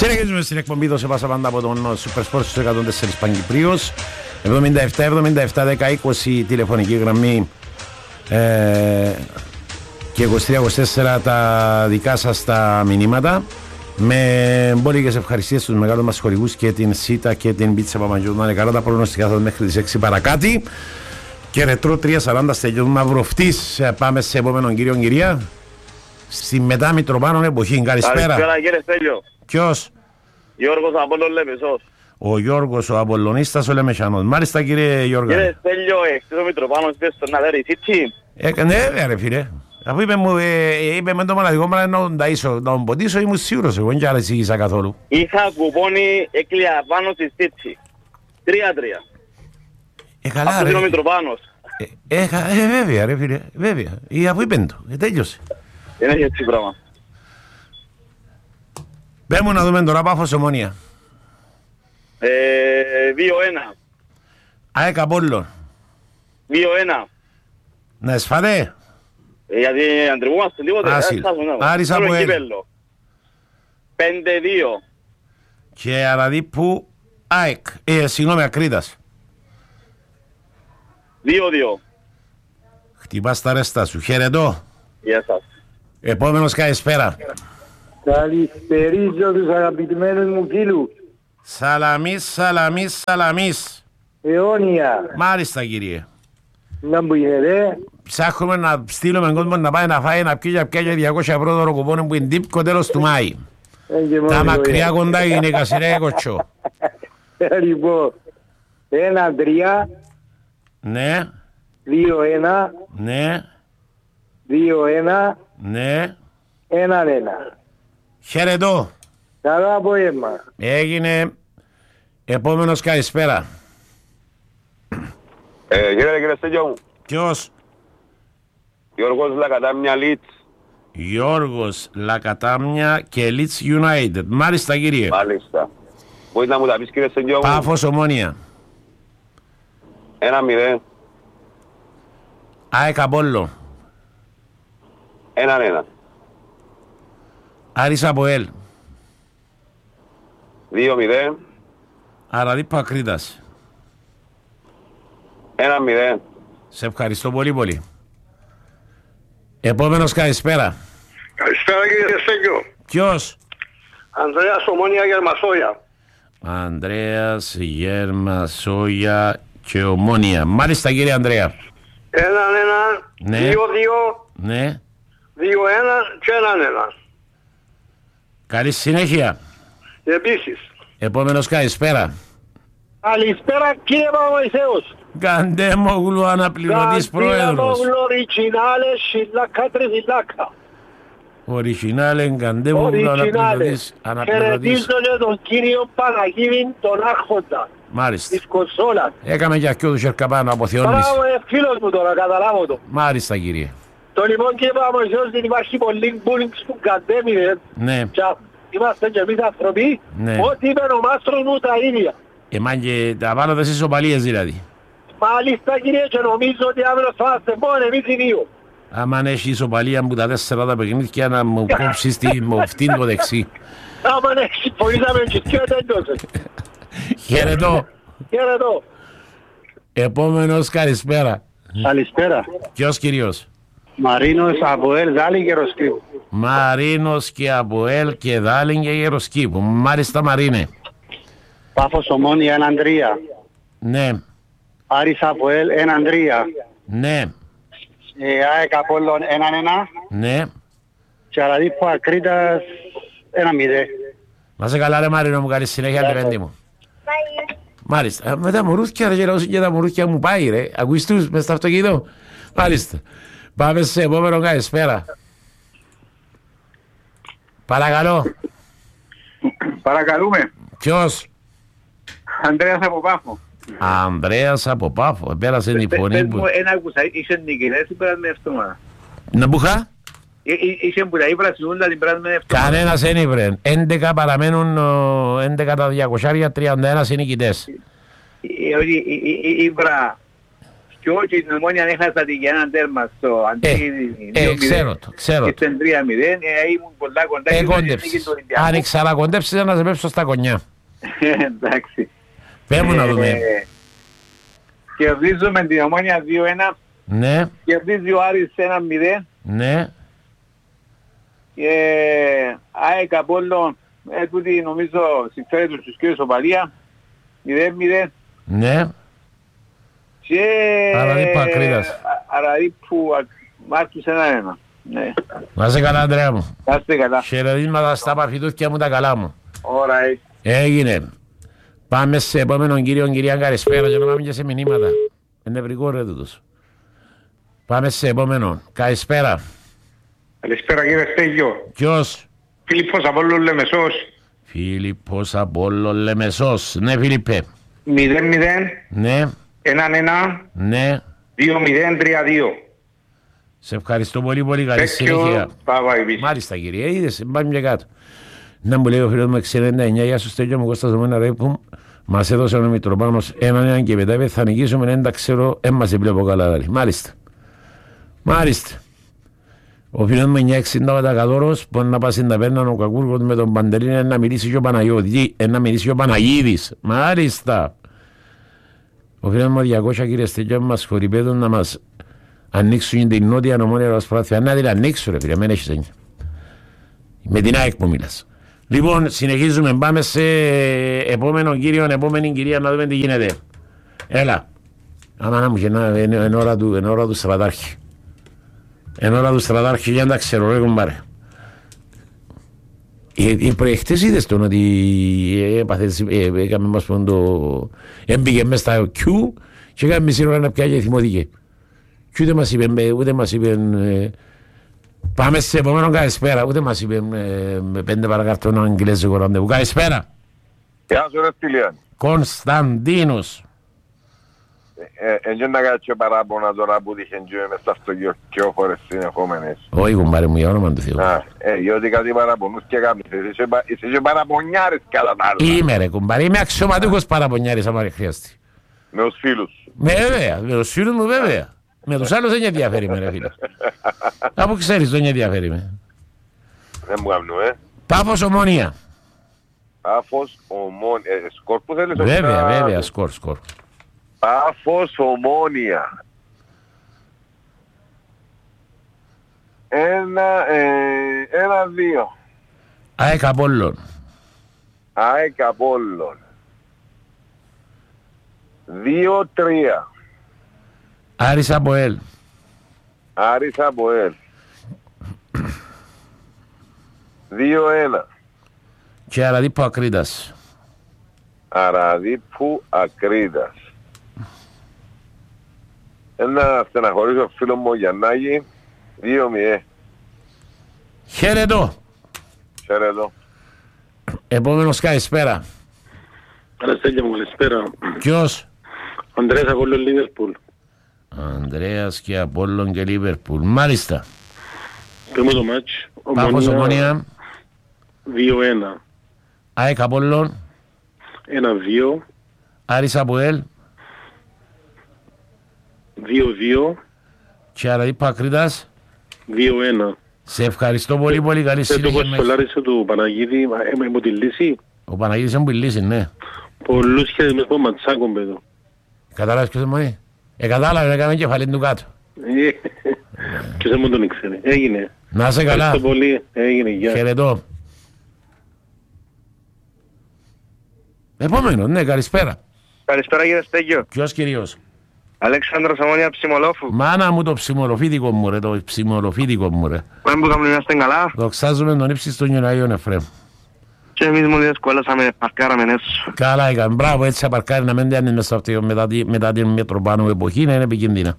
Συνεχίζουμε στην εκπομπή «Δώσε πάσα πάντα» από τον Super Sport στους 104 Παγκυπρίος. 77-77-10-20 τηλεφωνική γραμμή και 23-24 τα δικά σας τα μηνύματα. Με μπόλικες ευχαριστίες στους μεγάλους μας χορηγούς και την ΣΥΤΑ και την Πίτσα Παπαγιώτη. Να είναι καλά τα προγνωστικά σας μέχρι τις 6 παρακάτι. Και ρετρό 340 στέλνει Μαυροφτής. Πάμε σε επόμενον κύριο κυρία. Στη μετά Μητροπάνων εποχή. Καλησπέρα. Καλησπέρα κύριε Στέλιο. Ποιος? Γιώργος Απόλλων Λεμεσός. Ο Γιώργος ο Απολλωνίστας ο Λεμεσανός. Μάλιστα κύριε Γιώργο. Κύριε Στέλιο, χθες ο Μητροπάνος είπες στον Αδέρη Σίτσι. Ναι ρε φίλε. Αφού είπε με το μοναδικό μου να τον ποτίσω, ήμουν σίγουρος εγώ και άλλες ήγησα καθόλου. Είχα κουπόνι έκλεια πάνω στη Στίτσι. 3-3. Καλά αυτός ρε. είναι ο Μητροπάνος. Βέβαια ρε φίλε, βέβαια. Αφού είπε το, τέλειωσε. Δεν έχει έτσι πράγμα. Πες να δούμε τώρα Πάφος Ομόνια. 2-1. ΑΕΚ Απόλλων. 2-1. Να εσφάτε. Γιατί αντριγούμαστε τίποτε. Άρης Αποέλ. 5-2. Και Αραδίπου ΑΕΚ. Συγγνώμη, Ακρίτας. 2-2. Χτυπάς τα ρέστα σου. Χαιρετώ. Γεια σας. Επόμενος καλησπέρα. Καλησπερίζω τους αγαπημένους μου φίλους. Σαλαμίς. Αιώνια. Μάλιστα κύριε. Να μου γίνεται. Ψάχνουμε να στείλουμε κόσμο να πάει να φάει να πιει για 200 ευρώ δώρο κουπόνι που είναι τύπκο τέλος του Μάη. Τα μακριά κοντά γυναίκα σειρά κοτσό. Λοιπόν, 1-3. Ναι. 2-1. Ναι. 2-1. Ναι. 1-1. Χαιρετώ. Καλό απόγευμα. Έγινε. Επόμενος καλησπέρα. Κύριε Στέλιο μου. Ποιος? Γιώργος Λακατάμια Λίτς. Γιώργος Λακατάμια και Leeds United. Μάλιστα κύριε. Μάλιστα. Μπορείς να μου τα πεις κύριε Στέλιο μου. Πάφος Ομόνια. 1-0. ΑΕΚ Απόλλων. 1-1. Άρης Αποέλ. 2-0. Αραδίπου Ακρίτας. 1-0. Σε ευχαριστώ πολύ πολύ. Επόμενος καλησπέρα. Καλησπέρα κύριε Στέλιο. Ποιος? Ανδρέας Ομόνια Γερμασόγια. Ανδρέας Γερμασόγια και Ομόνια. Μάλιστα κύριε Ανδρέα. 1-1, Ναι. 2-2, Ναι. 2-1 και 1-1. Καλή συνέχεια. Επίσης. Επόμενος καλησπέρα. Καλησπέρα κύριε Παπαμωυσέους. Καντέμογλου αναπληρωτής πρόεδρος. Καντέμογλου οριτζινάλε σιλάκα τριφυλάκα. Οριγινάλε Καντέμογλου αναπληρωτής. Χαιρετίζω και τον κύριο Παναγίδη τον Άρχοντα. Μάλιστα. Της κονσόλας. Έκαμε και αυτοί τους ερκαπάνω από Θεόνης. Μπράβο φίλος μου τώρα, καταλάβω το. Μάλιστα κύριε. Το λοιπόν κύριε Παπαμωυσέους δεν υπάρχει πολύ bullying στον Καντέμι. Ναι. Είμαστε και εμείς άνθρωποι. Ναι. Ό,τι είπε ο μάστρος μου τα ίδια. Εμάν και τα πάνω τις ισοπαλίες δηλαδή. Μάλιστα κύριε και νομίζω ότι αύριο θα είμαστε μόνο εμείς οι δύο. Άμα έχει ισοπαλία που τα 4 τα παιχνίδια να μου κόψεις τη μοφτήν το δεξί. Άμα ναι, συμφωνήσαμε και ποιο τέλειωσε. Χαιρετώ. Χαιρετώ. Επόμενος καλησπέρα. Καλησπέρα. Ποιος κυρίως? Μαρίνος από Ελ Δάλη και Ροσκύπου. Μαρίνος και Αποέλ και Δάλιν και Γεροσκήπου. Μάλιστα Μαρίνε. Πάφος Ομόνια 1-3. Ναι. Άρης από Ελ 1-3. Ναι. ΑΕΚ Απόλλων 1-1. Ναι. Και Αραδίπου Ακρίτας 1-0. Να σε καλά ρε Μαρίνο μου, καλή συνέχεια λεβέντη μου. Μάλιστα. Με τα μουρούθκια ρε γελάω και τα μουρούθκια μου πάει ρε. Ακούεις τους μες στο αυτοκίνητο. Μάλιστα. Πάμε σε επόμενο καλησπέρα. Παρακαλώ. Παρακαλούμε. Ποιος? Ανδρέας από Πάφο. Ανδρέας από Πάφο. Πέρασε η φωνή που... Ένα άκουσα, είσαι νικητές την περασμένη εβδομάδα. Να μπουχά. Είσαι που τα ήβρα συνούντα την περασμένη εβδομάδα. Κανένας δεν ήβρε. 11 παραμένουν 11 τα 200, 31 είναι νικητές. Ήβρα Και όχι την Ομόνια έχασα την για έναν τέρμα στο αντί. Ξέρω. Και στην 3-0 ήμουν πολλά κοντά. Εκόντεψες. Αν ξανακοντέψεις να σε πέψω στα κονιά. Εντάξει. Πέμου να δούμε. Κερδίζουμε την Ομόνια 2-1. Ναι. Κερδίζει ο Άρης 1-0. Ναι. Και ΑΕΚ Απόλλων, τούτη νομίζω συμφέρει τους κύριους Οπαλία. 0-0. Ναι. Και Αραδίπου Ακρίδας. Αραδίπου Μάρκης 1-1. Ναι. Να είσαι καλά, Ανδρέα μου. Να είστε καλά. Χαιρετίσματα στα παφιτούθια μου τα καλά μου. Ωραία. Έγινε. Πάμε σε επόμενον κύριο, κυρία καλησπέρα, για να πάμε και σε μηνύματα. Είναι νευρικό ρε τούτος. Πάμε σε επόμενον. Καλησπέρα. Καλησπέρα κύριε Στέγιο. Ποιος? Φίλιππος Απόλλων Λεμεσός. Φίλιππος Απόλλων Λεμεσός. Ναι, Φίλιππε. 0-0. Ναι. 1-1. Ναι. 2-0-3-2. Σε ευχαριστώ πολύ πολύ. Καλή συνέχεια. Μάλιστα κύριε, είδες, πάμε και κάτω. Να μου λέει ο φίλος μου 699, γεια σου Στέγιο μου, Κώστας Δομένα ρε που μας έδωσε ο Μητροπάνος 1-1 και μετά θα νικήσουμε, δεν τα ξέρω, έμμασε βλέπω καλά. Μάλιστα. Ο φίλος μου 960 κατόρος, μπορεί να πάει να παίρνει ο Κακούργος με τον Παντελίνη να μιλήσει και ο Παναγιώτη, να μιλήσει και ο Παναγίδης. Μάλιστα. Ο φίλος μου 200 κύριε Στέγιο μας χορυπέδουν να μας ανοίξουν την νότια Ομόνια προσπάθεια. Να την ανοίξουν ρε φίλε, μην έχεις έννοια. Με την ΑΕΚ που μιλάς. Λοιπόν, συνεχίζουμε, πάμε σε επόμενο κύριο, επόμενη κυρία να δούμε τι γίνεται. Έλα. Άμα να μου και εν ώρα του στρατάρχη. Εν ώρα του στρατάρχη για να τα ξέρω ρε κομπάρε. Οι προεχτές είδες τον ότι έκαμε μας πον το... Έμπηκε μέσα στα Q και έκαμε μισή ώρα να πιάγει θυμώθηκε. Και ούτε μας είπε πάμε σε επόμενο καλησπέρα. Ούτε μας είπε με 5 παρακάτω ένα αγγλέζικο ραντεβού. Καλησπέρα. Γεια σου ρε Στυλιάν. Κωνσταντίνος. Εγγύον να κάτσω παράπονα τώρα που τύχεν και μες στα αυτοκιό φορές συνεχόμενες. Όχι κουμπάρε μου, για όνομα του Θεού. Γιατί κάτι παραπονούς και κάμεις. Είσαι και παραπονιάρης κατά τα άλλα. Είμαι ρε κουμπάρε, είμαι αξιωματούχος παραπονιάρης άμα χρειάζεται. Με τους φίλους. Βέβαια, με τους φίλους μου βέβαια. Με τους άλλους δεν ενδιαφέρει με ρε φίλε. Από ξέρεις δεν ενδιαφέρει με. Δεν μου κάνουν, Πάφος Ομόνια. Πάφος Ομόνια. Σκορ που θέλεις. Βέβαια, σκορ. Πάφος Ομόνια. 1-2. ΑΕΚ Απόλλων. ΑΕΚ Απόλλων. 2-3. Άρης Αποέλ. Άρης Αποέλ. 2-1. Και Αραδίπου Ακρίτας. Αραδίπου Ακρίτας. Ένα στεναχωρήσω φίλο μου Γιαννάκη. 2-0. Χαίρετο. Χαίρετο. Επόμενος καλησπέρα. Καλησπέρα μου, καλησπέρα. Ποιος? Ανδρέας Απόλλων Λίβερπουλ. Ανδρέας και Απόλλων και Λίβερπουλ. Μάλιστα. Πέμω το μάτς. Πάφος Ομόνια. 2-1. ΑΕΚ Απόλλων. 1-2. Άρης Αποέλ. 2-2. Και Αραδίπου Ακρίτας. 2-1. Σε ευχαριστώ πολύ πολύ. Καλή συνέχεια. Το κοστολάρισε του Παναγίδη, από τη λύση. Ο Παναγίδης είναι που η λύση, ναι. Πολλούς χαίρετες με ματσάκον παιδό. Κατάλαβες ποιος είναι μόνοι. Κατάλαβε, έκαμε κεφαλή του κάτω. Ποιος δεν μου τον ήξερε. Έγινε. Να είσαι καλά. Ευχαριστώ πολύ. Έγινε. Γεια. Χαιρετώ. Επόμενο, ναι, καλησπέρα. Καλησπέρα κύριε Στέγιο. Ποιος κυρίως? Αλέξανδρος Ομόνια Ψιμολόφου. Μάνα μου το ψιμολοφίδικο μου ρε, το ψιμολοφίδικο μου ρε. Πάμε που θα είμαστε καλά. Δοξάζουμε τον ύψιστον Ιωναίων Εφραίμ. Και εμείς μου διασκόλασαμε, παρκάραμε έσω. Καλά έκαμε, μπράβο, έτσι θα παρκάρει να μην διάνει μέσα αυτό μετά την Μετροπάνου εποχή, να είναι επικίνδυνα.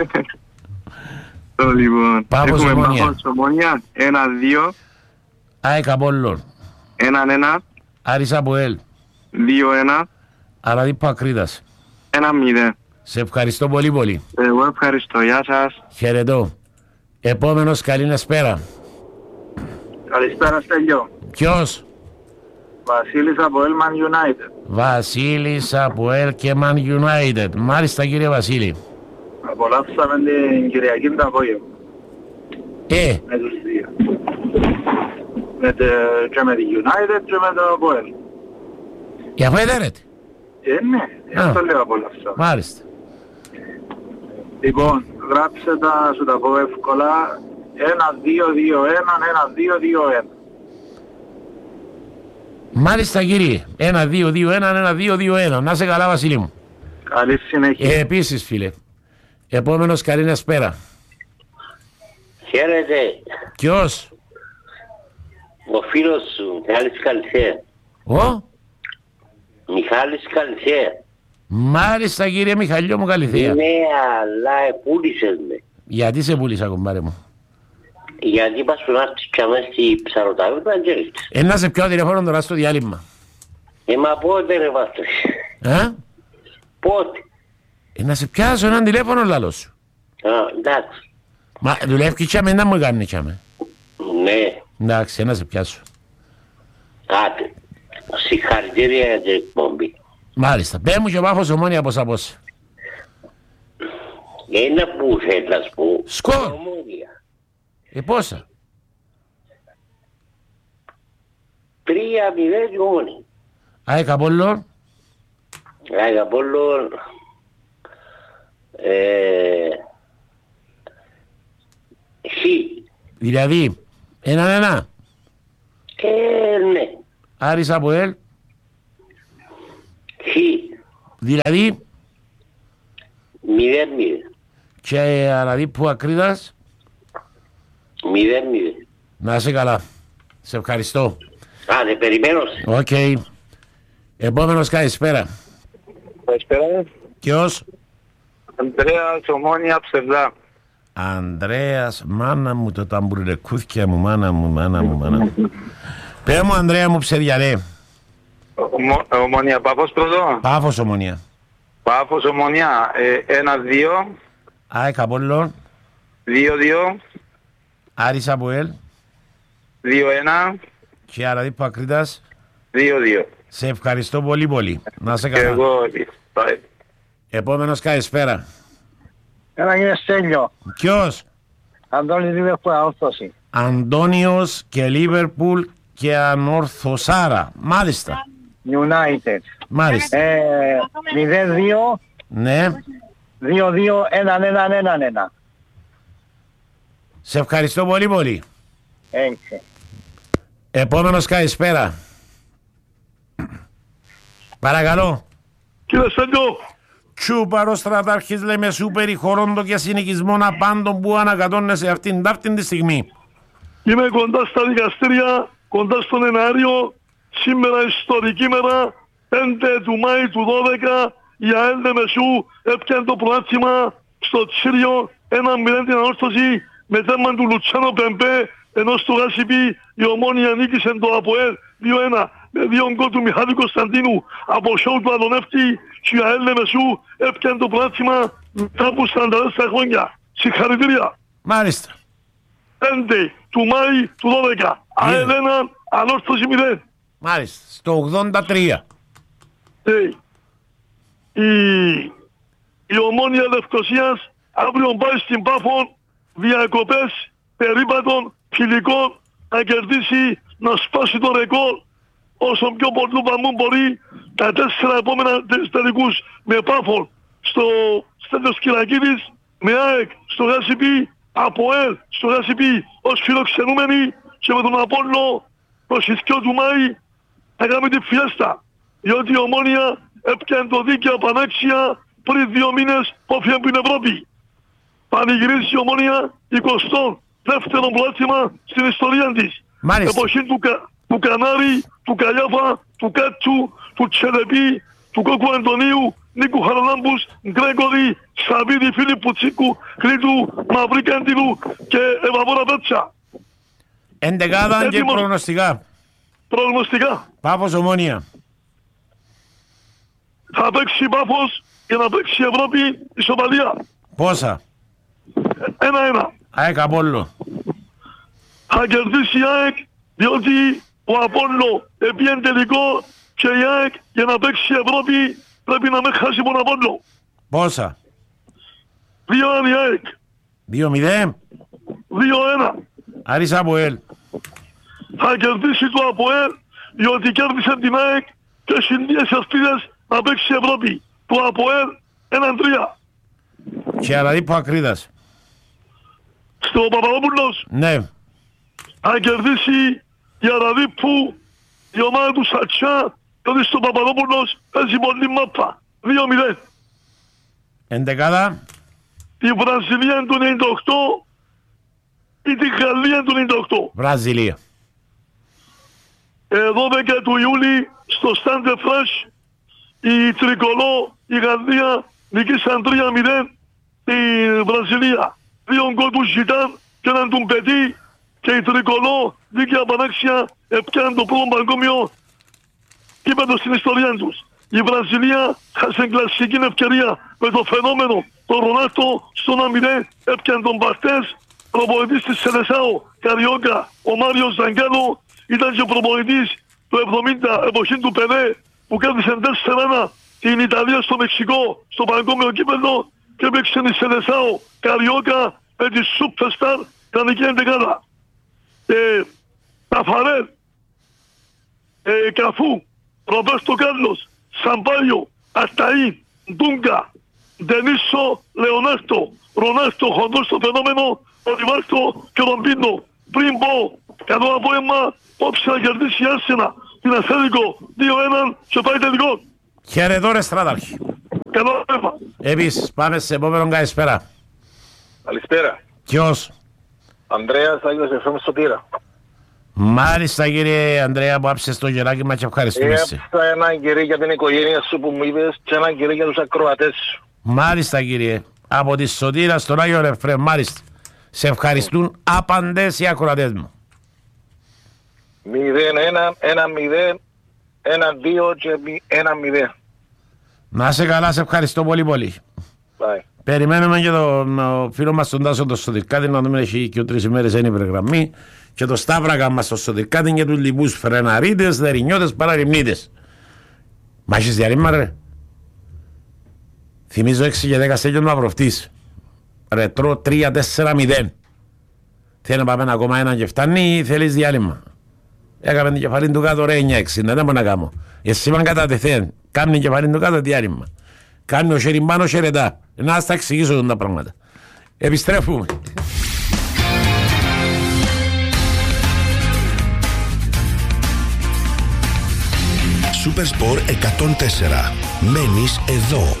Λοιπόν, Πάφος έχουμε Ομόνια. Πάφος Ομόνια, 1-2, ΑΕΚ Απόλλων. 1-1, Άρης Αποέλ. 2-1, Αραδίπου Ακρίτας. 1-0. Σε ευχαριστώ πολύ πολύ. Εγώ ευχαριστώ, γεια σας. Χαιρετώ. Επόμενος, καλή νεσπέρα. Καλησπέρα Στέλιο. Ποιος? Βασίλης από Elman United. Βασίλης από El και Man United. Μάλιστα κύριε Βασίλη. Απολαύσαμε την Κυριακή το απόγευμα. Με τους δύο. Και με τη United και με το Αποέλ. Για πού έδερετε? Ναι, αυτό λέω απολαύσαμε. Μάλιστα. Λοιπόν, γράψε τα, σου τα πω εύκολα. 1-2-2-1, 1-2-2-1. Μάλιστα κύριε. 1-2-2-1, 1-2-2-1. Να σε καλά Βασίλη μου. Καλή συνέχεια. Επίσης φίλε. Επόμενος Καρίνα Σπέρα. Χαίρετε. Ποιος? Ο φίλος σου, Μιχάλης Καλυσέ. Ο? Μιχάλης Καλυσέ. Μάλιστα κύριε Μιχαλιό μου, καλή θεία. Ναι, αλλά πούλησες με. Γιατί σε πούλησα κομπάρε μου? Γιατί είπα σου να έρθεις πια μέσα στη ψαροτάβερνα και ήρθες. Να σε πιάω τηλεφώνο τώρα στο διάλειμμα. Μα πότε ρε βάστος. Πότε. Να σε πιάσω έναν τηλέφωνο λαλό σου. Εντάξει. Μα δουλεύει και να μου κάνει τσάμε. Ναι. Εντάξει, να σε πιάσω. Άτε. Συγχαρητήρια για την εκπομπή. Μάλιστα. Πέ μου και ο Πάφος Ομόνια πόσα πόσα. Είναι που θέλει να σου πω. Σκορ. Ομόνια. Πόσα? 3-0 η Ομόνια. ΑΕΚ Απόλλων. ΑΕΚ Απόλλων. Χ. Δηλαδή 1-1. Ναι. Άρης Αποέλ. Χ. Δηλαδή 0-0. και Αραδίπου Ακρίδας. 0-0. Να είσαι καλά. Σε ευχαριστώ. Άντε, περιμένω. Οκ. Επόμενος καλησπέρα. Καλησπέρα. Ποιος? Ανδρέας Ομόνια Ψευδά. Ανδρέας, μάνα μου το ταμπουρλεκούθκια μου, μάνα μου. Πέ μου Ανδρέα μου ψεδιαλέ. Ομόνια Πάφος πρώτο. Πάφος Ομονία. Πάφος Ομόνια 1-2. ΑΕΚ Απόλλων. 2-2. Άρης Αποέλ. 2-1. Και Αραδίπου Ακρίδας. 2-2. Σε ευχαριστώ πολύ πολύ. Να σε Και καλά. εγώ. Επόμενος καλησπέρα. Ένα κύριε Στέλιο. Ποιος? Αντώνης Λίβερπουλ Ανόρθωση. Αντώνιος και Λίβερπουλ και Ανόρθωσάρα. Μάλιστα. United. Μάλιστα. 0-2. Ναι. 2-2. 1-1-1-1. Σε ευχαριστώ πολύ πολύ. Έτσι. Επόμενος καλησπέρα. Παρακαλώ. Κύριε Στέλιο. Τσούπαρο στρατάρχης λέμε σου περιχωρώντο και συνοικισμόν απάντων που ανακατώνεσαι αυτήν ταύτην τη στιγμή. Είμαι κοντά στα δικαστήρια, κοντά στον Ενάριο. Σήμερα ιστορική μέρα, 5 του Μάη του 12, η ΑΕΛ Μεσού έπιανε το πρωτάθλημα στο Τσίριο 1-0 την Ανόρθωση με τέρμα του Λουτσάνο Πεμπέ, ενώ στο Γάσιπι η Ομόνια νίκησε το ΑΠΟΕΛ 2-1 με 2 γκολ του Μιχάλη Κωνσταντίνου από σόου του Αδονεύτη και η ΑΕΛ Μεσού έπιανε το πρωτάθλημα μετά από 44 χρόνια. Συγχαρητήρια. Μάλιστα. 5 του Μάη του 12. ΑΕΛ 1, Ανόρθωση 0. Μάλιστα. Στο 83. Η Ομόνια Λευκωσίας αύριο πάει στην Πάφων διακοπές περίπατων φιλικών να κερδίσει, να σπάσει το ρεκόρ όσο πιο πολύ παμού μπορεί τα 4 επόμενα τελικούς με Πάφων στο Στέλιος Κυρακίδης, με ΑΕΚ στο Γάσιπι, ΑΠΟΕΛ στο Γάσιπι ως φιλοξενούμενοι και με τον Απόλλω προς τις 2 του Μάη θα κάνουμε τη φιέστα, διότι η Ομόνια έπιανε το δίκαιο πανάξια πριν 2 μήνες που έφυγε από την Ευρώπη. Πανηγυρίζει η Ομόνια 22ο πρωτάθλημα στην ιστορία της. Μάλιστα. Εποχή του Κανάρη, του Καλιάφα, του Κάτσου, του Τσελεπή, του Κόκκου Αντωνίου, Νίκου Χαραλάμπους, Γκρέγκορη, Σαββίδη, Φίλιππου Τσίκου, Κρήτου, Μαυρί Κέντιλου και Ευαβόρα Πέτσα. Εντεκάδα και προγνωστικά. Προγνωστικά. Πάφος Ομόνια. Θα παίξει Πάφος και να παίξει η Ευρώπη ισοπαλία. Πόσα? 1-1. ΑΕΚ Απόλλω. Θα κερδίσει η ΑΕΚ διότι ο Απόλλω επίεν τελικό και η ΑΕΚ για να παίξει η Ευρώπη πρέπει να μην χάσει τον Απόλλω. Πόσα? 2-1 η ΑΕΚ. 2-0. 2-1. Άρης Αποέλ. Θα κερδίσει το Αποέλ, διότι κέρδισε την ΑΕΚ και έχει λίγες ελπίδες να παίξει Ευρώπη. Το Αποέλ 1-3. Και Αραδίππο Ακρίδας. Στο Παπαδόπουλος. Ναι. Θα κερδίσει η Αραδίππου, η ομάδα του Σατσιά, διότι στο Παπαδόπουλος παίζει πολύ μάπα. 2-0. Εντεκάδα. Η Βραζιλία του 98 ή τη Γαλλία του 98. Βραζιλία. 12 του Ιούλη στο Στάντε Φρέσ η Τρικολό, η Γαλλία νικήσαν 3-0 η Βραζιλία. 2 γκολ του Ζιτάν και έναν του Μπετί και η Τρικολό δίκαια πανάξια έπιαν το πρώτο παγκόσμιο κύπελλο στην ιστορία τους. Η Βραζιλία χάσε κλασική ευκαιρία με το φαινόμενο το Ρονάλτο στον 1-0 έπιαν τον Μπαρτές, προπονητής της Σελεσάου Καριόκα, ο Μάριος Ζαγκάλο ήταν και προπονητής του 70 εποχή του Πελέ που κέρδισε 4-1 την Ιταλία στο Μεξικό στο παγκόσμιο κύπελλο και έπαιξε η Σελεσάου Καριόκα με τη Σούπερσταρ κανονική εντεκάδα. Ταφαρέλ, Καφού, Ρομπέρτο Κάρλος, Σαμπάγιο, Αταΐ, Ντούγκα, Ντενίσο, Λεωνάρτο, Ρονάλτο, χοντρό στο φαινόμενο, Ριβάλτο και Ρομπίνο. Πριν πω, καλό απόγευμα, όψε να κερδίσει η Άρσενα, την Αστέρικο, 2-1 και πάει τελικό. Χαίρετο ρε στρατάρχη. Καλό απόγευμα. Επίσης, πάμε σε επόμενον καλησπέρα. Καλησπέρα. Ποιος? Ανδρέας Άγιος Εφραίμ Σωτήρα. Μάλιστα κύριε Ανδρέα που άψες το γεράκι μας και ευχαριστούμε εσύ. Έψα έναν κύριε για την οικογένεια σου που μου είπες και έναν κύριε για τους ακροατές σου. Μάλιστα κύριε. Από τη Σωτήρα στον Άγιο Εφραίμ, μάλιστα. Σε ευχαριστούν άπαντες οι ακροατές μου. 0-1, 1-0, 1-2 και 1-0. Να είσαι καλά, σε ευχαριστώ πολύ πολύ. Bye. Περιμένουμε και τον φίλο μας τον Τάσο τον Σωτηρκάτη να δούμε έχει και 3 ημέρες είναι υπεργραμμή και το Σταύρακα μας τον Σωτηρκάτη και τους λοιπούς φρεναρίτες, δερινιώτες, παραρριμνίτες. Μα έχεις διαρρήμα ρε. Θυμίζω 6 και 10 στέγιον Μαυροφτής. Ρετρό 3-4-0. Θέλει να πάμε ακόμα ένα και φτάνει ή θέλεις διάλειμμα. Έκαμε την κεφαλή του κάτω ρε 9-6, δεν μπορώ να κάνω. Εσύ μαν κατατεθέν, κάνει την κεφαλή του κάτω διάλειμμα. Κάνει ο Σεριμπάνο χαιρετά. Να σας τα εξηγήσω τα πράγματα. Επιστρέφουμε. Σούπερ Σπορ 104. Μένεις εδώ.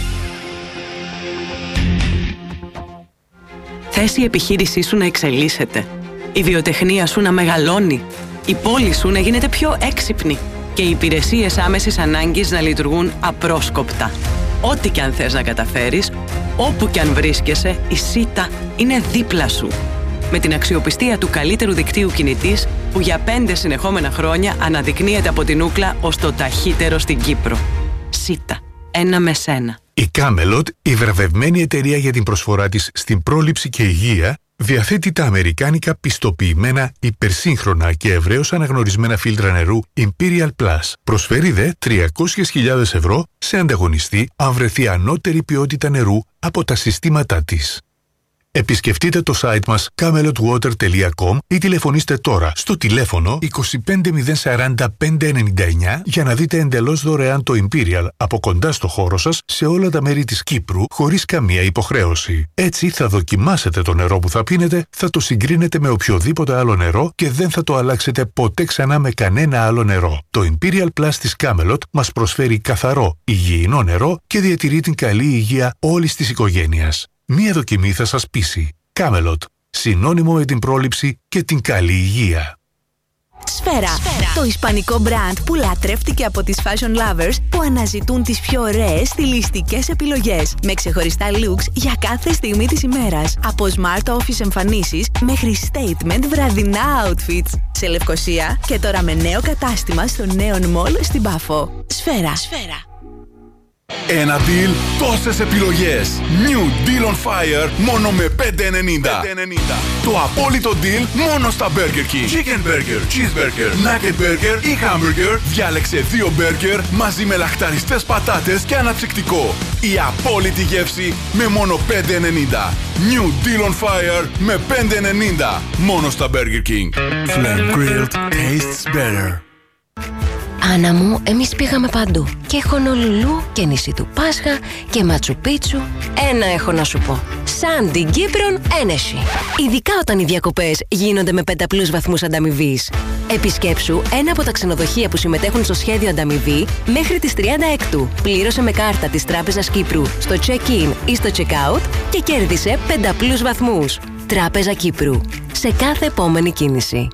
Θες η επιχείρησή σου να εξελίσσεται, η βιοτεχνία σου να μεγαλώνει, η πόλη σου να γίνεται πιο έξυπνη και οι υπηρεσίες άμεσης ανάγκης να λειτουργούν απρόσκοπτα. Ό,τι και αν θες να καταφέρεις, όπου και αν βρίσκεσαι, η ΣΥΤΑ είναι δίπλα σου. Με την αξιοπιστία του καλύτερου δικτύου κινητής που για 5 συνεχόμενα χρόνια αναδεικνύεται από την Ούκλα ως το ταχύτερο στην Κύπρο. ΣΥΤΑ. Ένα με σένα. Η Camelot, η βραβευμένη εταιρεία για την προσφορά της στην πρόληψη και υγεία, διαθέτει τα αμερικάνικα πιστοποιημένα, υπερσύγχρονα και ευρέως αναγνωρισμένα φίλτρα νερού Imperial Plus. Προσφέρει δε 300.000 ευρώ σε ανταγωνιστή αν βρεθεί ανώτερη ποιότητα νερού από τα συστήματά της. Επισκεφτείτε το site μας camelotwater.com ή τηλεφωνήστε τώρα στο τηλέφωνο 25040 599 για να δείτε εντελώς δωρεάν το Imperial από κοντά στο χώρο σας σε όλα τα μέρη της Κύπρου χωρίς καμία υποχρέωση. Έτσι θα δοκιμάσετε το νερό που θα πίνετε, θα το συγκρίνετε με οποιοδήποτε άλλο νερό και δεν θα το αλλάξετε ποτέ ξανά με κανένα άλλο νερό. Το Imperial Plus της Camelot μας προσφέρει καθαρό, υγιεινό νερό και διατηρεί την καλή υγεία όλης της οικογένειας. Μία δοκιμή θα σας πείσει. Camelot. Συνώνυμο με την πρόληψη και την καλή υγεία. Σφαίρα. Το ισπανικό μπραντ που λατρεύτηκε από τις fashion lovers που αναζητούν τις πιο ωραίες στιλιστικές επιλογές. Με ξεχωριστά looks για κάθε στιγμή της ημέρας. Από smart office εμφανίσεις μέχρι statement βραδινά outfits. Σε Λευκοσία και τώρα με νέο κατάστημα στο Neon Mall στην Πάφο. Σφαίρα. Ένα deal, τόσες επιλογές. New Deal on Fire, μόνο με 5,90. Το απόλυτο deal μόνο στα Burger King. Chicken Burger, Cheeseburger, Nugget Burger ή Hamburger. Διάλεξε 2 burger μαζί με λαχταριστές πατάτες και αναψυκτικό. Η απόλυτη γεύση με μόνο 5,90. New Deal on Fire με 5,90. Μόνο στα Burger King. Flame grilled tastes better. Άννα μου, εμείς πήγαμε παντού. Και Χονολουλού και νησί του Πάσχα και Ματσουπίτσου. Ένα έχω να σου πω. Σαν την Κύπρον Ένεση. Ειδικά όταν οι διακοπές γίνονται με 5+ βαθμούς ανταμοιβής. Επισκέψου ένα από τα ξενοδοχεία που συμμετέχουν στο σχέδιο ανταμοιβή μέχρι τις 36. Πλήρωσε με κάρτα της Τράπεζας Κύπρου στο check-in ή στο check-out και κέρδισε 5+ βαθμούς. Τράπεζα Κύπρου. Σε κάθε επόμενη κίνηση.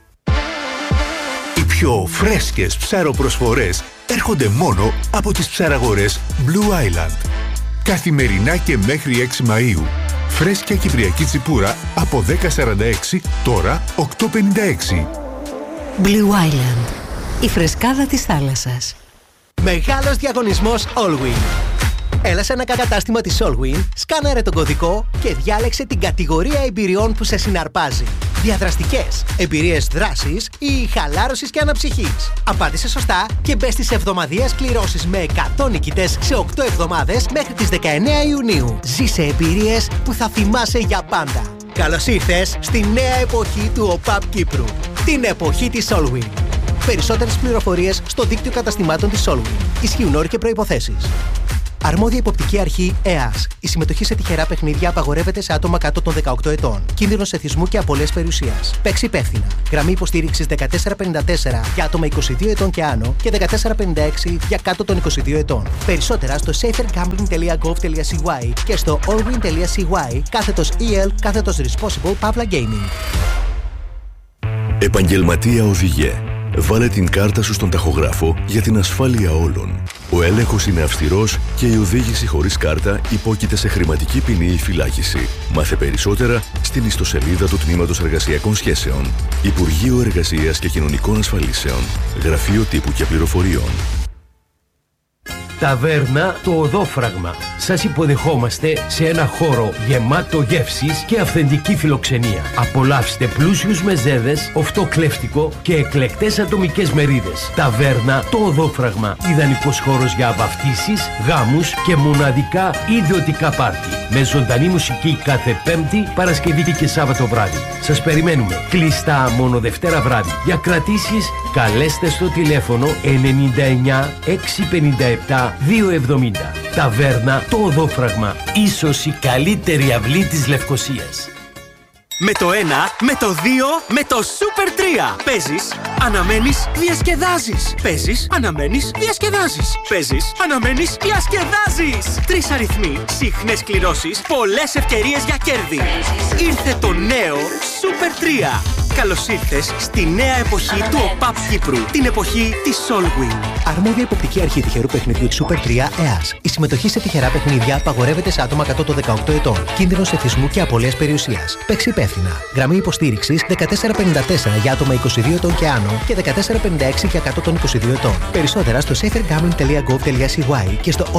Οι πιο φρέσκες ψαροπροσφορές έρχονται μόνο από τις ψαραγορές Blue Island. Καθημερινά και μέχρι 6 Μαΐου. Φρέσκια κυπριακή τσιπούρα από 10,46, τώρα 8,56. Blue Island. Η φρεσκάδα της θάλασσας. Μεγάλος διαγωνισμός Allwyn. Έλα σε ένα κατάστημα της Allwyn, σκάναρε τον κωδικό και διάλεξε την κατηγορία εμπειριών που σε συναρπάζει. Διαδραστικές, εμπειρίες δράσης ή χαλάρωσης και αναψυχής. Απάντησε σωστά και μπες στις εβδομαδιαίες κληρώσεις με 100 νικητές σε 8 εβδομάδες μέχρι τις 19 Ιουνίου. Ζήσε εμπειρίες που θα θυμάσαι για πάντα. Καλώς ήρθες στη νέα εποχή του ΟΠΑΠ Κύπρου. Την εποχή της Allwyn. Περισσότερες πληροφορίες στο δίκτυο καταστημάτων της Allwyn. Ισχύουν όροι και προϋποθέσεις. Αρμόδια υποπτική αρχή ΕΑΣ. Η συμμετοχή σε τυχερά παιχνίδια απαγορεύεται σε άτομα κάτω των 18 ετών. Κίνδυνος εθισμού και απώλειας περιουσίας. Παίξει υπεύθυνα. Γραμμή υποστήριξης 1454 για άτομα 22 ετών και άνω και 1456 για κάτω των 22 ετών. Περισσότερα στο safergambling.gov.cy και στο allwyn.cy/EL/responsible/gaming. Επαγγελματία οδηγέ. Βάλε την κάρτα σου στον ταχογράφο για την ασφάλεια όλων. Ο έλεγχος είναι αυστηρός και η οδήγηση χωρίς κάρτα υπόκειται σε χρηματική ποινή ή φυλάκιση. Μάθε περισσότερα στην ιστοσελίδα του Τμήματος Εργασιακών Σχέσεων. Υπουργείο Εργασίας και Κοινωνικών Ασφαλίσεων. Γραφείο Τύπου και Πληροφοριών. Ταβέρνα Το Οδόφραγμα. Σας υποδεχόμαστε σε ένα χώρο γεμάτο γεύσεις και αυθεντική φιλοξενία. Απολαύστε πλούσιους μεζέδες, οφτοκλέφτικο και εκλεκτές ατομικές μερίδες. Ταβέρνα Το Οδόφραγμα. Ιδανικός χώρος για βαφτίσεις, γάμους και μοναδικά ιδιωτικά πάρτι. Με ζωντανή μουσική κάθε Πέμπτη, Παρασκευή και Σάββατο βράδυ. Σας περιμένουμε. Κλειστά μόνο Δευτέρα βράδυ. Για κρατήσεις καλέστε στο τηλέφωνο 99 657 270. Ταβέρνα Το Οδόφραγμα. Ίσως η καλύτερη αυλή της Λευκωσίας. Με το 1, με το 2, με το Super 3. Παίζεις, αναμένεις, διασκεδάζεις. Παίζεις, αναμένεις, διασκεδάζεις. Παίζεις, αναμένεις, διασκεδάζεις. 3 αριθμοί, συχνές κληρώσεις, πολλές ευκαιρίες για κέρδη. Ήρθε το νέο Super 3. Καλώς ήρθες στη νέα εποχή του ΟΠΑΠ Κύπρου. Την εποχή της Allwyn. Αρμόδια υποπτική αρχή τυχερού παιχνιδιού της Super 3 ΕΑΣ. Η συμμετοχή σε τυχερά παιχνίδια απαγορεύεται σε άτομα κάτω των 18 ετών. Κίνδυνος εθισμού και απώλειας περιουσίας. Παίξει υπεύθυνα. Γραμμή υποστήριξης 1454 για άτομα 22 ετών και άνω και 1456 για κάτω των 22 ετών. Περισσότερα στο safergambling.gov.cy και στο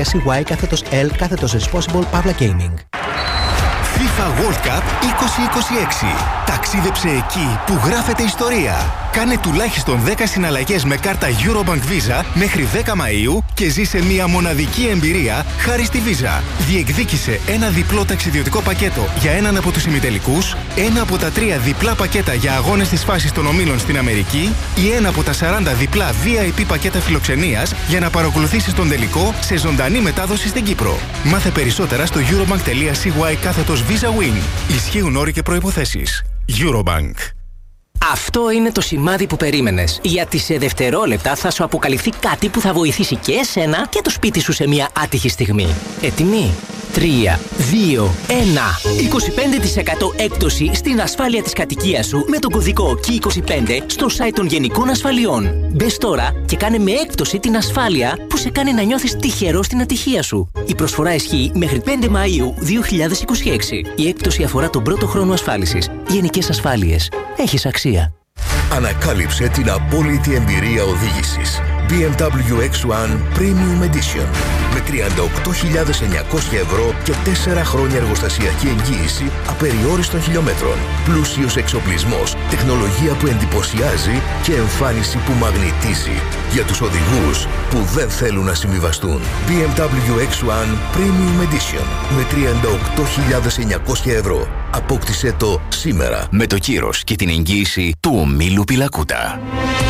allwyn.cy/L/responsible/gaming. FIFA World Cup 2026. Ταξίδεψε εκεί που γράφεται ιστορία. Κάνε τουλάχιστον 10 συναλλαγές με κάρτα Eurobank Visa μέχρι 10 Μαΐου και ζήσε μια μοναδική εμπειρία χάρη στη Visa. Διεκδίκησε ένα διπλό ταξιδιωτικό πακέτο για έναν από τους ημιτελικούς, ένα από τα 3 διπλά πακέτα για αγώνες της φάσης των ομίλων στην Αμερική ή ένα από τα 40 διπλά VIP πακέτα φιλοξενίας για να παρακολουθήσεις τον τελικό σε ζωντανή μετάδοση στην Κύπρο. Μάθε περισσότερα στο eurobank.cy/Visa Win. Ισχύουν όροι και προϋποθέσεις. Eurobank. Αυτό είναι το σημάδι που περίμενες. Γιατί σε δευτερόλεπτα θα σου αποκαλυφθεί κάτι που θα βοηθήσει και εσένα και το σπίτι σου σε μια άτυχη στιγμή. Έτοιμοι? 3, 2, 1. 25% έκπτωση στην ασφάλεια της κατοικίας σου με τον κωδικό KEY25 στο site των Γενικών Ασφαλιών. Μπες τώρα και κάνε με έκπτωση την ασφάλεια που σε κάνει να νιώθεις τυχερό στην ατυχία σου. Η προσφορά ισχύει μέχρι 5 Μαΐου 2026. Η έκπτωση αφορά τον πρώτο χρόνο ασφάλισης. Γενικές Ασφάλειες. Έχεις αξία. Ανακάλυψε την απόλυτη εμπειρία οδήγησης. BMW X1 Premium Edition με 38.900 ευρώ και 4 χρόνια εργοστασιακή εγγύηση απεριόριστων χιλιόμετρων. Πλούσιος εξοπλισμός, τεχνολογία που εντυπωσιάζει και εμφάνιση που μαγνητίζει. Για τους οδηγούς που δεν θέλουν να συμβιβαστούν. BMW X1 Premium Edition με 38.900 ευρώ. Απόκτησέ το σήμερα με το κύρος και την εγγύηση του ομίλου Πιλακούτα.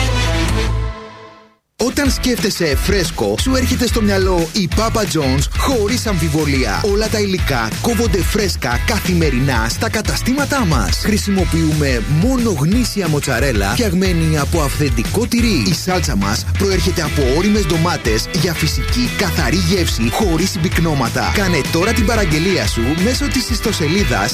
Όταν σκέφτεσαι φρέσκο, σου έρχεται στο μυαλό η Papa John's χωρίς αμφιβολία. Όλα τα υλικά κόβονται φρέσκα καθημερινά στα καταστήματά μας. Χρησιμοποιούμε μόνο γνήσια μοτσαρέλα φτιαγμένη από αυθεντικό τυρί. Η σάλτσα μας προέρχεται από ώριμες ντομάτες για φυσική καθαρή γεύση χωρίς συμπυκνώματα. Κάνε τώρα την παραγγελία σου μέσω της ιστοσελίδας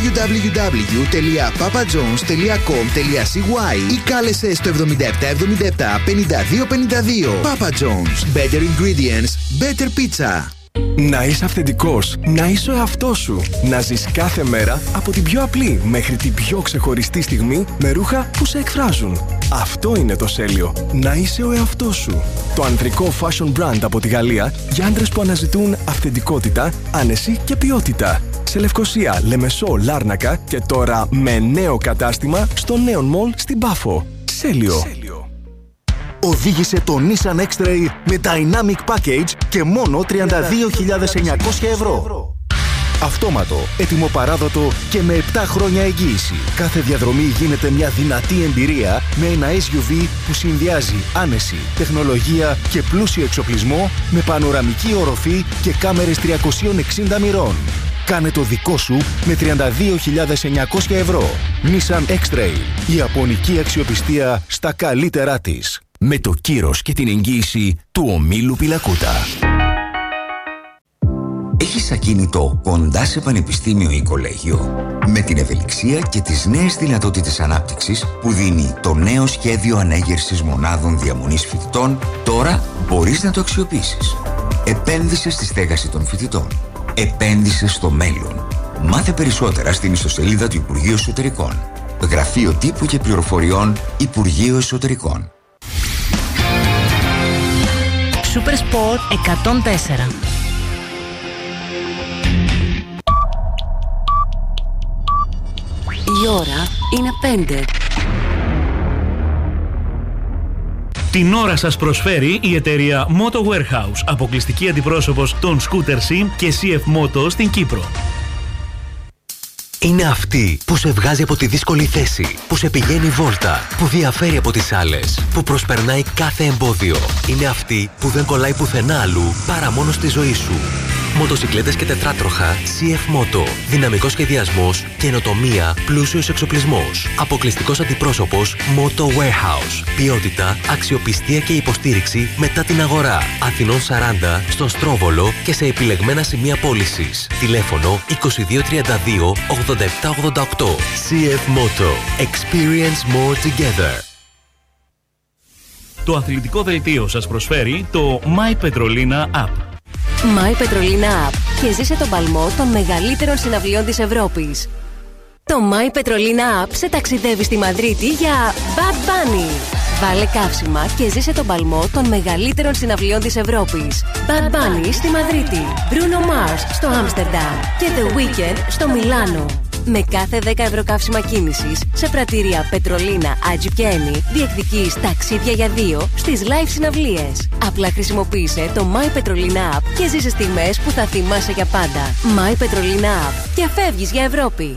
www.papajohns.com.cy ή κάλεσε στο 7777 5252. Papa John's. Better ingredients, better pizza. Να είσαι αυθεντικός, να είσαι ο εαυτός σου. Να ζεις κάθε μέρα από την πιο απλή μέχρι την πιο ξεχωριστή στιγμή με ρούχα που σε εκφράζουν. Αυτό είναι το Σέλιο. Να είσαι ο εαυτός σου. Το ανδρικό fashion brand από τη Γαλλία για άντρες που αναζητούν αυθεντικότητα, άνεση και ποιότητα. Σε Λευκοσία, Λεμεσό, Λάρνακα και τώρα με νέο κατάστημα στο Neon Mall στην Πάφο. Σέλιο. Οδήγησε το Nissan X-Trail με Dynamic Package και μόνο 32.900 ευρώ. Αυτόματο, έτοιμο παράδοτο και με 7 χρόνια εγγύηση. Κάθε διαδρομή γίνεται μια δυνατή εμπειρία με ένα SUV που συνδυάζει άνεση, τεχνολογία και πλούσιο εξοπλισμό με πανοραμική οροφή και κάμερες 360 μοιρών. Κάνε το δικό σου με 32.900 ευρώ. Nissan X-Trail. Η ιαπωνική αξιοπιστία στα καλύτερά της. Με το κύρος και την εγγύηση του ομίλου Πιλακούτα. Έχεις ακίνητο κοντά σε πανεπιστήμιο ή κολέγιο? Με την ευελιξία και τις νέες δυνατότητες ανάπτυξης που δίνει το νέο σχέδιο ανέγερσης μονάδων διαμονής φοιτητών, τώρα μπορείς να το αξιοποιήσεις. Επένδυσε στη στέγαση των φοιτητών. Επένδυσε στο μέλλον. Μάθε περισσότερα στην ιστοσελίδα του Υπουργείου Εσωτερικών. Γραφείο Τύπου και Πληροφοριών Υπουργείο Εσωτερικών. Super Sport 104. Η ώρα είναι 5. Την ώρα σας προσφέρει η εταιρεία Moto Warehouse, αποκλειστική αντιπρόσωπος των Scooter Sim και CF Moto στην Κύπρο. Είναι αυτή που σε βγάζει από τη δύσκολη θέση, που σε πηγαίνει βόλτα, που διαφέρει από τις άλλες, που προσπερνάει κάθε εμπόδιο. Είναι αυτή που δεν κολλάει πουθενά αλλού παρά μόνο στη ζωή σου. Μοτοσικλέτες και τετράτροχα CF Moto. Δυναμικός σχεδιασμός, καινοτομία, πλούσιος εξοπλισμός. Αποκλειστικός αντιπρόσωπος Moto Warehouse. Ποιότητα, αξιοπιστία και υποστήριξη μετά την αγορά. Αθηνών 40 στο Στρόβολο και σε επιλεγμένα σημεία πώλησης. Τηλέφωνο 2232 8788. CF Moto. Experience more together. Το αθλητικό δελτίο σας προσφέρει το My Petrolina App. My Petrolina App και ζήσε τον παλμό των μεγαλύτερων συναυλιών της Ευρώπης. Το My Petrolina App σε ταξιδεύει στη Μαδρίτη για Bad Bunny. Βάλε καύσιμα και ζήσε τον παλμό των μεγαλύτερων συναυλιών της Ευρώπης. Bad Bunny στη Μαδρίτη, Bruno Mars στο Άμστερνταμ και The Weeknd στο Μιλάνο. Με κάθε 10 ευρώ καύσιμα κίνησης σε πρατήρια Πετρολίνα, Άτζι και Ένι διεκδικείς ταξίδια για 2 στις live συναυλίες. Απλά χρησιμοποίησε το My Petrolina App και ζήσε στιγμές που θα θυμάσαι για πάντα. My Petrolina App και φεύγεις για Ευρώπη.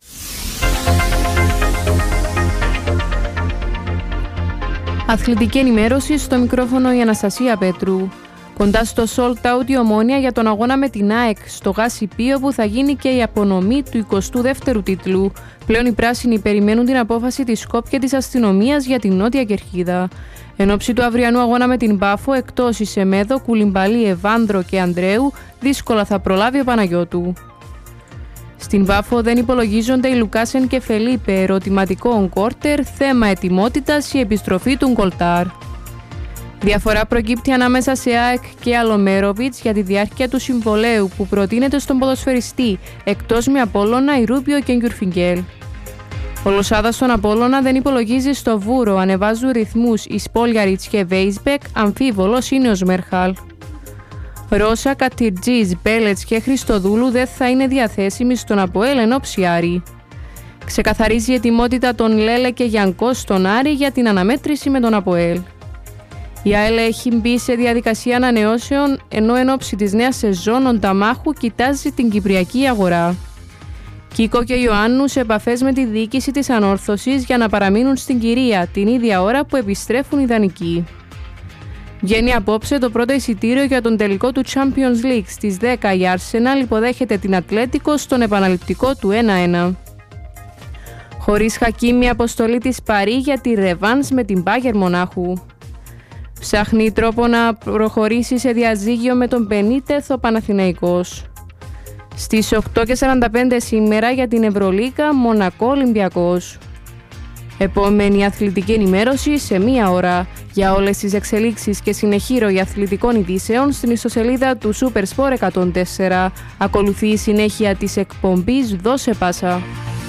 Αθλητική ενημέρωση, στο μικρόφωνο η Αναστασία Πέτρου. Κοντά στο Sold Out η Ομόνοια για τον αγώνα με την ΑΕΚ στο Γάσι-Πίο, όπου θα γίνει και η απονομή του 22ου τίτλου. Πλέον οι πράσινοι περιμένουν την απόφαση της ΣΚΟΠ και της αστυνομίας για την Νότια Κερκίδα. Εν ώψη του αυριανού αγώνα με την Πάφο, εκτός Ισεμέδο, Κουλιμπαλή, Ευάνδρο και Ανδρέου, δύσκολα θα προλάβει ο Παναγιώτου. Στην Πάφο δεν υπολογίζονται οι Λουκάσεν και Φελίπε, ερωτηματικό ονκόρτερ, θέμα ετοιμότητας η επιστροφή του Γκολτάρ. Διαφορά προκύπτει ανάμεσα σε ΑΕΚ και Αλομέροβιτς για τη διάρκεια του συμβολαίου που προτείνεται στον ποδοσφαιριστή, εκτός με Απόλλωνα, Ιρούπιο και Γκιουρφιγκέλ. Ο Λοσάδα στον Απόλλωνα δεν υπολογίζει στο Βούρο, ανεβάζουν ρυθμούς οι Σπόλιαριτς και Βέισμπεκ, αμφίβολος είναι ο Σμερχάλ. Ρώσα, Κατιρτζής, Μπέλετς και Χριστοδούλου δεν θα είναι διαθέσιμοι στον ΑΠΟΕΛ εν όψει Άρη. Ξεκαθαρίζει η ετοιμότητα των Λέλε και Γιανκό στον Άρη για την αναμέτρηση με τον ΑΠΟΕΛ. Η ΑΕΛ έχει μπει σε διαδικασία ανανεώσεων, ενώ εν όψει της νέας σεζόν ο Νταμάχου κοιτάζει την κυπριακή αγορά. Κίκο και Ιωάννου σε επαφές με τη διοίκηση της Ανόρθωσης για να παραμείνουν στην Κυρία την ίδια ώρα που επιστρέφουν οι δανεικοί. Βγαίνει απόψε το πρώτο εισιτήριο για τον τελικό του Champions League. Στις 10 η Arsenal υποδέχεται την Ατλέτικο στον επαναληπτικό του 1-1. Χωρίς Χακίμη, αποστολή της Παρί για τη ρεβάνς με την Μπάγερ Μονάχου. Ψάχνει τρόπο να προχωρήσει σε διαζύγιο με τον Μπενίτεθ ο Παναθηναϊκός. Στις 8:45 σήμερα για την Ευρωλίγκα Μονακό Ολυμπιακός. Επόμενη αθλητική ενημέρωση σε 1 ώρα. Για όλες τις εξελίξεις και συνεχή ροή αθλητικών ειδήσεων στην ιστοσελίδα του Super Sport 104. Ακολουθεί η συνέχεια της εκπομπής Δώσε Πάσα.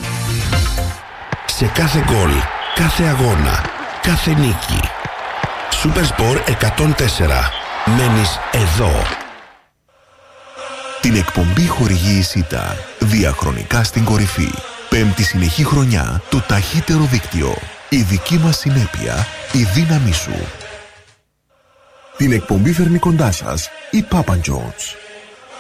Σε κάθε γκολ, κάθε αγώνα, κάθε νίκη. Super Sport 104. Μένεις εδώ. Την εκπομπή χορηγεί η ΣΥΤΑ. Διαχρονικά στην κορυφή. 5η συνεχή χρονιά, το ταχύτερο δίκτυο. Η δική μας συνέπεια, η δύναμή σου. Την εκπομπή φέρνει κοντά σας η Papa John's.